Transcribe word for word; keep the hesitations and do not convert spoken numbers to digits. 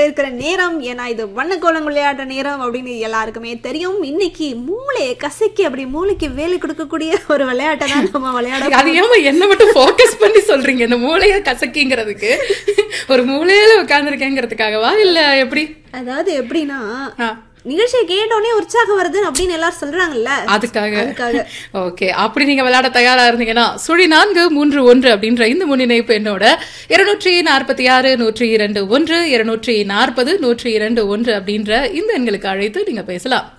வரவேற்கிற நேரம். ஏன்னா இது வண்ணக்கோலம் விளையாடுற நேரம் அப்படின்னு எல்லாருக்குமே தெரியும். இன்னைக்கு மூளையை கசக்கி அப்படி மூளைக்கு வேலை கொடுக்கக்கூடிய ஒரு விளையாட்டை தான் நம்ம விளையாட. அது ஏமா என்ன மட்டும் ஃபோக்கஸ் பண்ணி சொல்றீங்க? இந்த மூளையை கசக்கிங்கிறதுக்கு ஒரு மூளையில உட்கார்ந்துருக்கேங்கிறதுக்காகவா இல்ல எப்படி? அதாவது எப்படின்னா நிகழ்ச்சியை கேட்டோடனே உற்சாகம் வருது அப்படின்னு எல்லாரும் சொல்றாங்கல்ல, அதுக்காக. ஓகே, அப்படி நீங்க விளையாட தயாரா இருந்தீங்கன்னா சுழி நான்கு மூன்று ஒன்று அப்படின்ற இந்த முன்னிணைப்பு என்னோட இருநூற்றி நாற்பத்தி ஆறு நூற்றி இரண்டு ஒன்று இருநூற்றி நாற்பது நூற்றி இரண்டு ஒன்று அப்படின்ற இந்த எண்களுக்கு அழைத்து நீங்க பேசலாம்.